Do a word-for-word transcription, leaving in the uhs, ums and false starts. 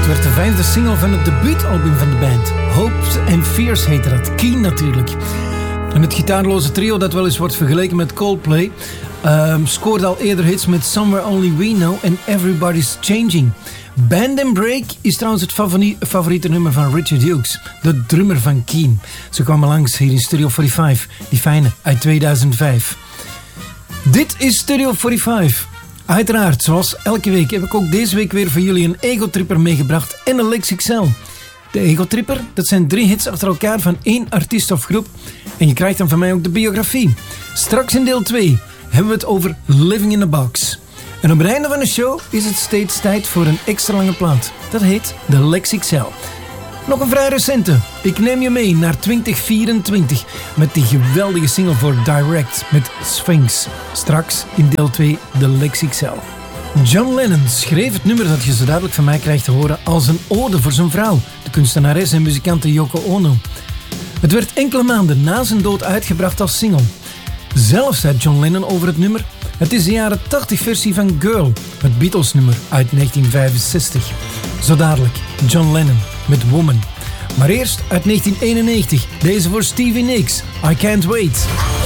Het werd de vijfde single van het debuutalbum van de band. Hopes and Fears heette dat. Keen natuurlijk. En het gitaarloze trio dat wel eens wordt vergeleken met Coldplay... Um, scoorde al eerder hits met Somewhere Only We Know en Everybody's Changing. Band and Break is trouwens het favori- favoriete nummer van Richard Hughes, de drummer van Keen. Ze kwamen langs hier in Studio vijfenveertig, die fijne, uit tweeduizend vijf. Dit is Studio vijfenveertig. Uiteraard, zoals elke week heb ik ook deze week weer voor jullie een Ego-tripper meegebracht en een Lex X L. De Ego-tripper, dat zijn drie hits achter elkaar van één artiest of groep. En je krijgt dan van mij ook de biografie. Straks in deel twee hebben we het over Living in the Box. En op het einde van de show is het steeds tijd voor een extra lange plaat. Dat heet de Lex X L. Nog een vrij recente. Ik neem je mee naar twintig vierentwintig met die geweldige single voor Direct met Sphinx. Straks in deel twee de Lex X L. John Lennon schreef het nummer dat je zo dadelijk van mij krijgt te horen als een ode voor zijn vrouw, de kunstenares en muzikante Yoko Ono. Het werd enkele maanden na zijn dood uitgebracht als single. Zelf zei John Lennon over het nummer: het is de jaren tachtig versie van Girl, het Beatles nummer uit negentien vijfenzestig. Zo dadelijk John Lennon met Woman. Maar eerst uit negentien eenennegentig, deze voor Stevie Nicks, I Can't Wait.